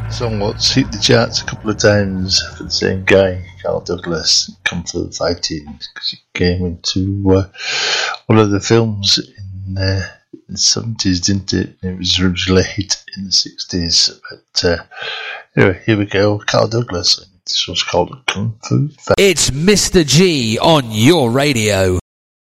Song what's hit the charts a couple of times for the same guy, Carl Douglas, Kung Fu Fighting, because it came into one of the films in the 70s, didn't it? It was originally a hit in the 60s. But anyway, here we go, Carl Douglas. This was called Kung Fu Fighting. It's Mr. G on your radio.